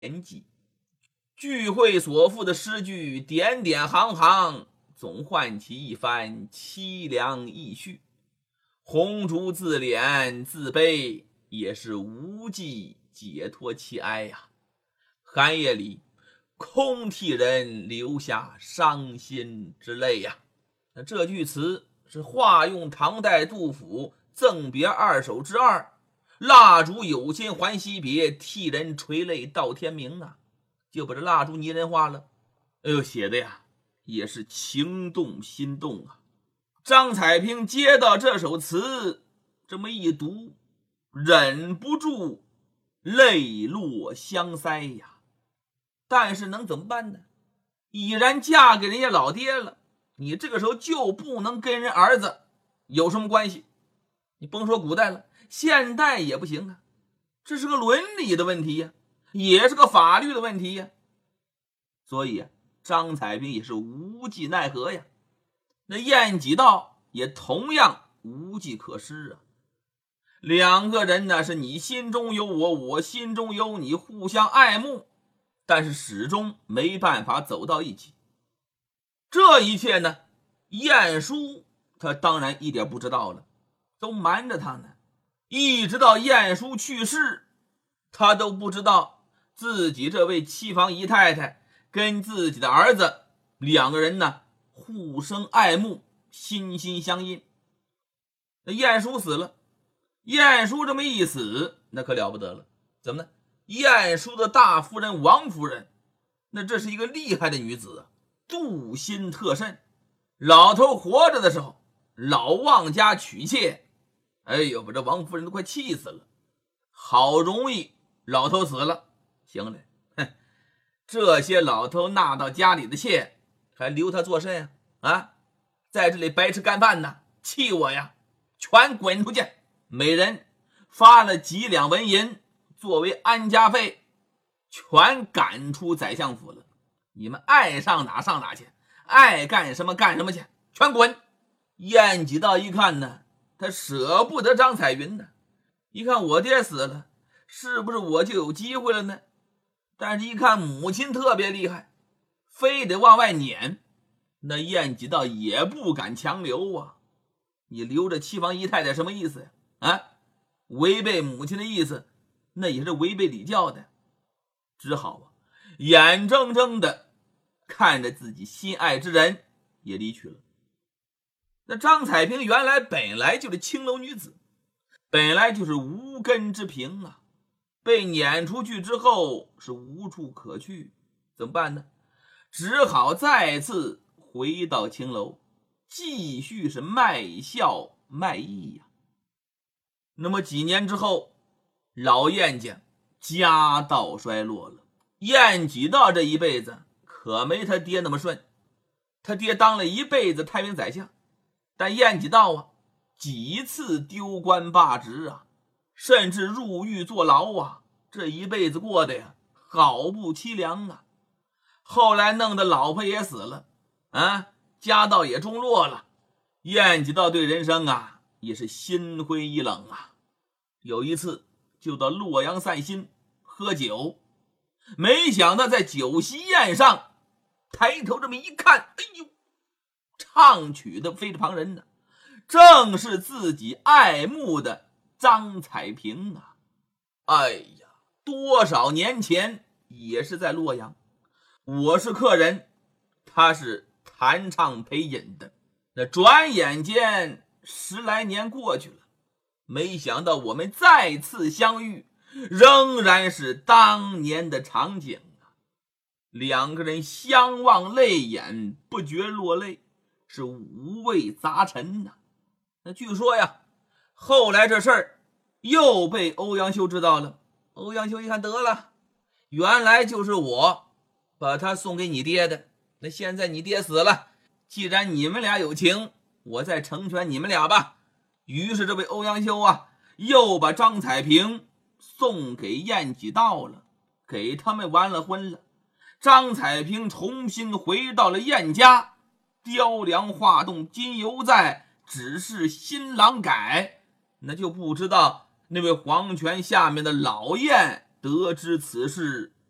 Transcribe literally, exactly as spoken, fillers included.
年纪。聚会所赋的诗句点点行行，总唤起一番凄凉意绪。红烛自怜自悲，也是无计解脱其哀呀、啊。寒夜里空替人流下伤心之泪呀、啊。那这句词是化用唐代杜甫赠别二首之二，蜡烛有心还惜别，替人垂泪到天明啊，就把这蜡烛拟人化了。哎呦，写的呀也是情动心动啊。张彩萍接到这首词，这么一读，忍不住泪落香腮呀。但是能怎么办呢？已然嫁给人家老爹了，你这个时候就不能跟人儿子有什么关系。你甭说古代了，现代也不行啊，这是个伦理的问题呀，也是个法律的问题呀。所以啊，张彩萍也是无计奈何呀。那晏几道也同样无计可施啊。两个人呢，是你心中有我，我心中有你，互相爱慕，但是始终没办法走到一起。这一切呢，晏殊他当然一点不知道了，都瞒着他呢。一直到晏殊去世，他都不知道自己这位七房姨太太跟自己的儿子两个人呢互生爱慕，心心相印。那晏殊死了，晏殊这么一死，那可了不得了。怎么呢？晏殊的大夫人王夫人，那这是一个厉害的女子啊，妒心特甚。老头活着的时候，老王家娶妾，哎呦，把这王夫人都快气死了。好容易老头死了，行了，哼，这些老头纳到家里的妾，还留他做甚呀？啊，在这里白吃干饭呢，气我呀！全滚出去！每人发了几两纹银作为安家费，全赶出宰相府了。你们爱上哪上哪去，爱干什么干什么去，全滚！晏几道一看呢，他舍不得张彩云呢，一看我爹死了，是不是我就有机会了呢？但是一看母亲特别厉害，非得往外撵，那晏几道也不敢强留啊。你留着七房姨太太什么意思呀？啊，违背母亲的意思，那也是违背礼教的。只好啊，眼睁睁的看着自己心爱之人也离去了。那张彩萍原来本来就是青楼女子，本来就是无根之萍啊，被撵出去之后是无处可去，怎么办呢？只好再次回到青楼，继续是卖笑卖艺呀、啊。那么几年之后，老晏家家道衰落了。晏几道这一辈子可没他爹那么顺，他爹当了一辈子太平宰相，但晏几道啊，几次丢官罢职啊，甚至入狱坐牢啊，这一辈子过得呀好不凄凉啊。后来弄得老婆也死了啊，家道也中落了，晏几道对人生啊也是心灰意冷啊。有一次就到洛阳散心喝酒，没想到在酒席宴上抬头这么一看，哎呦，唱曲的非是旁人呢，正是自己爱慕的张彩萍啊。哎呀，多少年前也是在洛阳，我是客人，他是弹唱陪饮的。那转眼间十来年过去了，没想到我们再次相遇，仍然是当年的场景啊！两个人相望泪眼，不觉落泪，是五味杂陈呐、啊。那据说呀，后来这事儿又被欧阳修知道了。欧阳修一看，得了，原来就是我把他送给你爹的。那现在你爹死了，既然你们俩有情，我再成全你们俩吧。于是这位欧阳修啊，又把张彩萍送给晏几道了，给他们完了婚了。张彩萍重新回到了晏家，雕梁画栋今犹在，只是新郎改。那就不知道那位黄泉下面的老晏得知此事